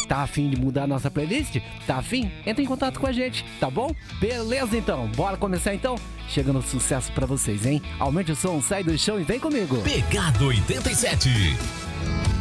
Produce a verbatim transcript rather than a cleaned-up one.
Tá afim de mudar a nossa playlist? Tá afim? Entra em contato com a gente, tá bom? Beleza então, bora começar então? Chegando sucesso pra vocês, hein? Aumente o som, sai do chão e vem comigo. Pegado oitenta e sete.